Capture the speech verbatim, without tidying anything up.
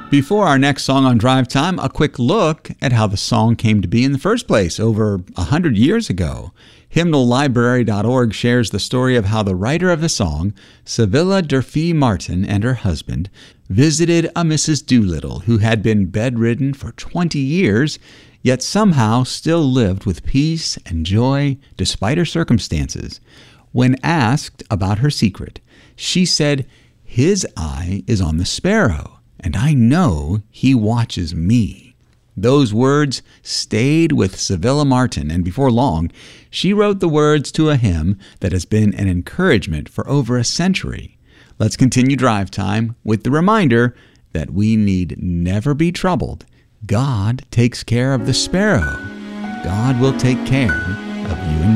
Before our next song on Drive Time, a quick look at how the song came to be in the first place over a hundred years ago. hymnal library dot org shares the story of how the writer of the song, Sevilla Durfee Martin, and her husband visited a Missus Doolittle who had been bedridden for twenty years, yet somehow still lived with peace and joy despite her circumstances. When asked about her secret, she said, "His eye is on the sparrow, and I know he watches me." Those words stayed with Sevilla Martin, and before long, she wrote the words to a hymn that has been an encouragement for over a century. Let's continue Drive Time with the reminder that we need never be troubled. God takes care of the sparrow. God will take care of you and me.